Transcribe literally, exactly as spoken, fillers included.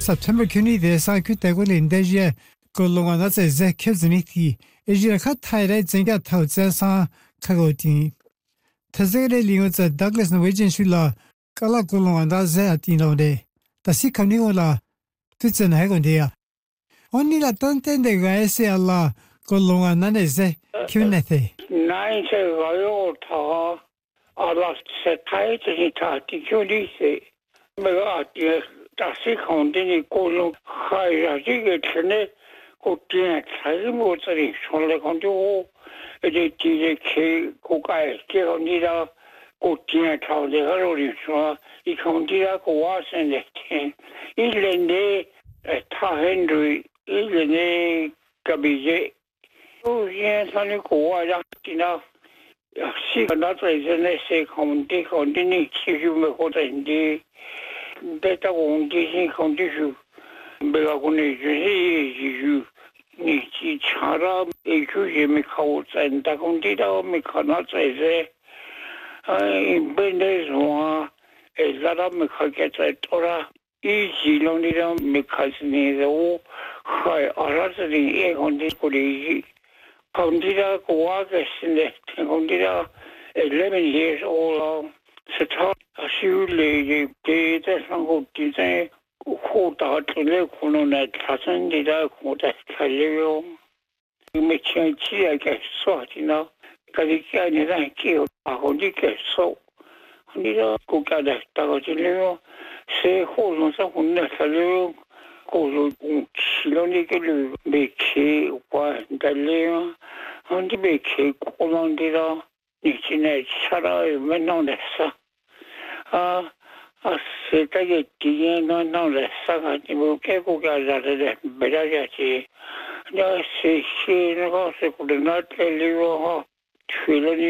September kuni de sa ku te go lin de je go lo na ze ze ke zini ti e je kha thai re zeng ga thao zhe sa kha go ti ta ze le li ngo Douglas no wejin shu la ka la go lo na ze a ti no de ta si ka ni go la tu zhen hai go de ya oni la ton ten de ga se Allah go lo na ne ze kyu ne the nine se ga yo ta ala se thai ti ta ti kyu ni se me ga ti ta si khon de ni ko lo khai ya ji ge chne ko ti sai mo zhe shon le khon jo e de ti de ke ko kai ke ho ni da ko ti chao de ga lo ri shuo i khon ti da ko wa sen de tin i le ne ta henry i le ne ka bi je o yen san ni ko wa ya ti na si na zai zhe ne se khon ti khon ti ni chi ju me ko de ni de ta wong ji xin khon ti shu be ga ko ni ju ji ju你去查了，一出去没考证，但工地到没考那在这，哎，本来说，哎，那他没考个在多了，一几两的都没考是你的我，还二十的也工地过来，工地到国个现在，工地到 eleven years old 了，是他修来的，给在上个地在。ko ta tele kono na thasan de da ko ta khale yo me chen chi ya ke so ti na ka di ka ni da ki a ho di ke so ni da ko ka da ta ko ti le yo se ho no sa ho na khale yo ko lo chi lo ni ke le me ke wa da le yo on di me ke ko lo di da ni chi ne cha ra me no de sa a se ta ye ti no no le sa ga ni bu ke ko ga ja de be ja ja chi ya se shi no se ko na te le ho